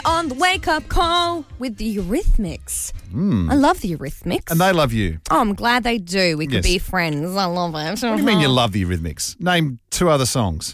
On the wake-up call with the Eurythmics. I love the Eurythmics. And they love you. Oh, I'm glad they do. We could Yes. be friends. I love it. What do you mean you love the Eurythmics? Name 2 other songs.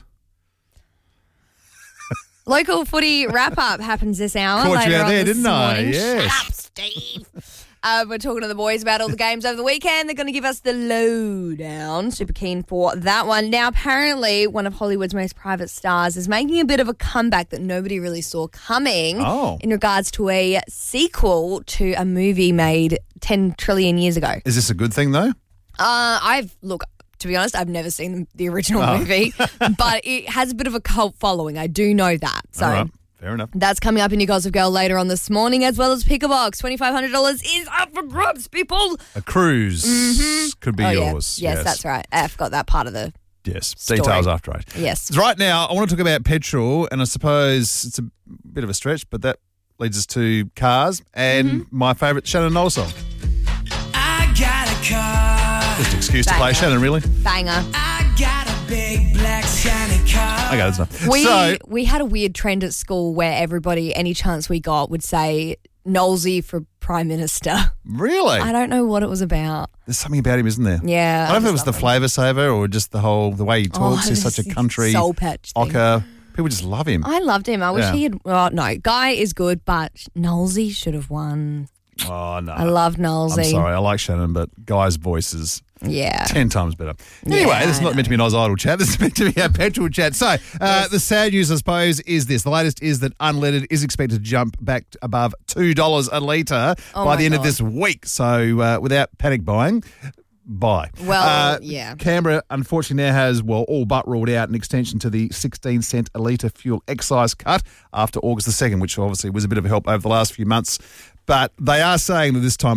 Local footy wrap-up happens this hour. Caught you later out on there, this didn't I? morning. Yes. Shut up, Steve. We're talking to the boys about all the games over the weekend. They're going to give us the lowdown. Super keen for that one. Now, apparently, one of Hollywood's most private stars is making a bit of a comeback that nobody really saw coming in regards to a sequel to a movie made 10 trillion years ago. Is this a good thing, though? To be honest, I've never seen the original movie, but it has a bit of a cult following. I do know that. So. All right. Fair enough. That's coming up in your Gossip Girl later on this morning, as well as Pick-a-Box. $2,500 is up for grabs, people. A cruise could be yours. Yes, that's right. I forgot that part of the story. Details after 8. Yes. Right now, I want to talk about petrol, and I suppose it's a bit of a stretch, but that leads us to cars and my favourite Shannon Knoll song. I got a car. Just an excuse to play Shannon, really. Banger. I got a big black shiny car. Okay, that's enough. We had a weird trend at school where everybody, any chance we got, would say Knowlesy for Prime Minister. Really? I don't know what it was about. There's something about him, isn't there? Yeah. I don't know if it was the flavour saver or just the way he talks. He's such a country soul patch thing. ocker. People just love him. I loved him. I wish he had. Well, no, Guy is good, but Knowlesy should have won. Oh, no. I love Knowlesy. I'm sorry. I like Shannon, but Guy's voice is 10 times better. Anyway, this is not meant to be an Oz Idol chat. This is meant to be our petrol chat. So, the sad news, I suppose, is this. The latest is that unleaded is expected to jump back above $2 a litre by the end of this week. So, without panic buying, buy. Well, Canberra, unfortunately, now has, all but ruled out an extension to the 16 cent a litre fuel excise cut after August the 2nd, which obviously was a bit of a help over the last few months. But they are saying that this time